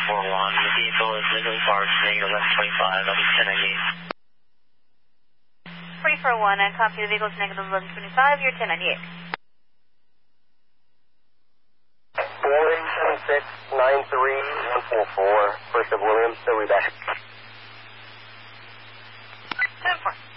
The vehicle is legally parked, negative 1125, I'll be 1098. 341, I copy the vehicle is negative 1125, you're 1098. Boeing 7693144, First of Williams, so we back. 10-4.